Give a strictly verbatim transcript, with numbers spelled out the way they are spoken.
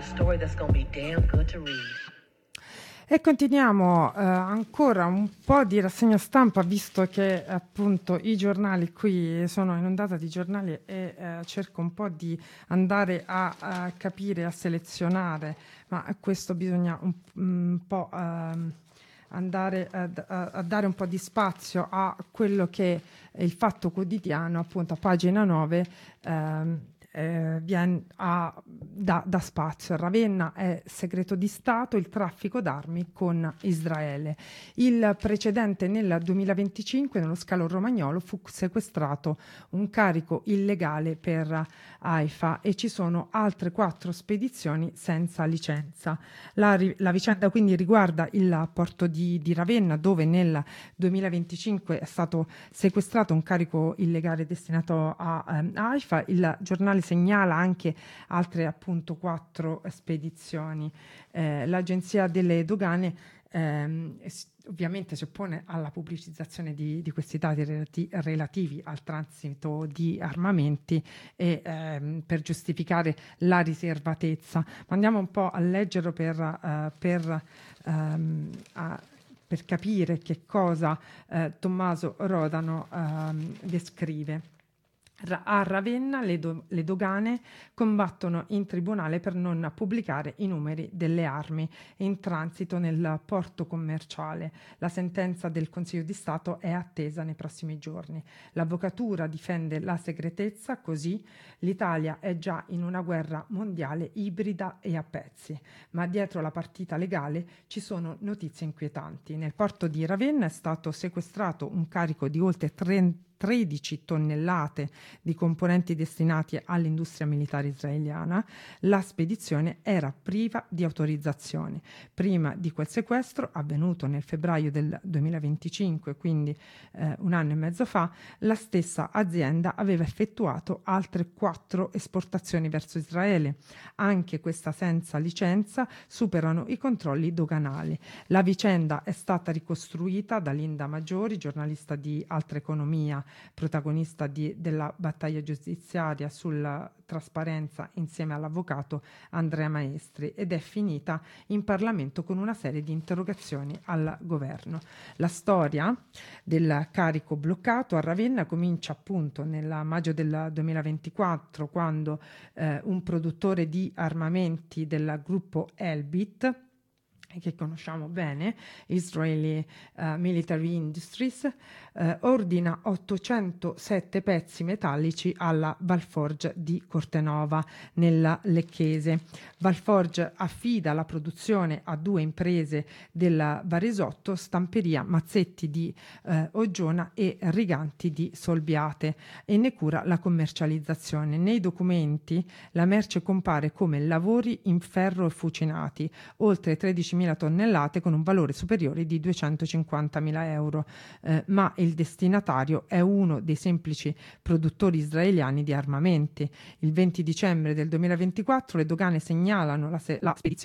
story that's gonna be damn good to read. E continuiamo eh, ancora un po' di rassegna stampa, visto che appunto i giornali, qui sono inondata di giornali e eh, cerco un po' di andare a, a capire, a selezionare, ma questo bisogna un, un po' ehm, andare a, a, a dare un po' di spazio a quello che è il Fatto Quotidiano, appunto a pagina nove. ehm, Eh, viene a, da, da spazio. Ravenna è segreto di Stato, il traffico d'armi con Israele. Il precedente nel duemilaventicinque nello scalo romagnolo fu sequestrato un carico illegale per Haifa e ci sono altre quattro spedizioni senza licenza. La, la vicenda quindi riguarda il porto di, di Ravenna, dove nel duemilaventicinque è stato sequestrato un carico illegale destinato a um, Haifa. Il giornale segnala anche altre appunto quattro spedizioni. Eh, l'agenzia delle dogane ehm, ovviamente si oppone alla pubblicizzazione di, di questi dati relati- relativi al transito di armamenti e ehm, per giustificare la riservatezza. Ma andiamo un po' a leggerlo per, uh, per, um, a, per capire che cosa eh, Tommaso Rodano ehm, descrive. A Ravenna le, do- le dogane combattono in tribunale per non pubblicare i numeri delle armi in transito nel porto commerciale. La sentenza del Consiglio di Stato è attesa nei prossimi giorni. L'avvocatura difende la segretezza, così l'Italia è già in una guerra mondiale ibrida e a pezzi. Ma dietro la partita legale ci sono notizie inquietanti. Nel porto di Ravenna è stato sequestrato un carico di oltre trenta tredici tonnellate di componenti destinati all'industria militare israeliana. La spedizione era priva di autorizzazione. Prima di quel sequestro, avvenuto nel febbraio del duemilaventicinque, quindi eh, un anno e mezzo fa, la stessa azienda aveva effettuato altre quattro esportazioni verso Israele. Anche questa senza licenza superano i controlli doganali. La vicenda è stata ricostruita da Linda Maggiori, giornalista di Altra Economia, protagonista di, della battaglia giudiziaria sulla trasparenza insieme all'avvocato Andrea Maestri, ed è finita in Parlamento con una serie di interrogazioni al governo. La storia del carico bloccato a Ravenna comincia appunto nel maggio del duemilaventiquattro, quando eh, un produttore di armamenti del gruppo Elbit, che conosciamo bene, Israeli uh, Military Industries, uh, ordina ottocentosette pezzi metallici alla Valforge di Cortenova, nella Lecchese. Valforge affida la produzione a due imprese del Varesotto, Stamperia Mazzetti di uh, Oggiona e Riganti di Solbiate, e ne cura la commercializzazione. Nei documenti la merce compare come lavori in ferro e fucinati, oltre tredicimila tonnellate con un valore superiore di duecentocinquantamila euro, eh, ma il destinatario è uno dei semplici produttori israeliani di armamenti. Il venti dicembre del duemilaventiquattro le dogane segnalano la, se- la spedizione